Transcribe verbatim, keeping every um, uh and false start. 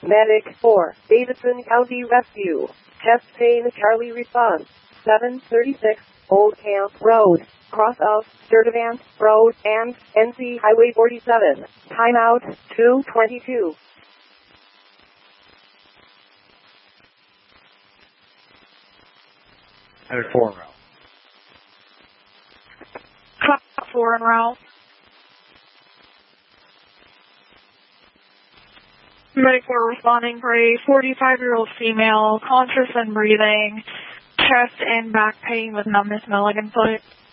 Medic four, Davidson County Rescue. Chest pain Charlie response. seven thirty-six, Old Camp Road, cross of Sturtevant Road and N C Highway forty-seven. Timeout two twenty-two. Medic four en route. Cop four en route. Medic four responding for a forty-five-year-old female, conscious and breathing, chest and back pain with numbness in the leg and foot.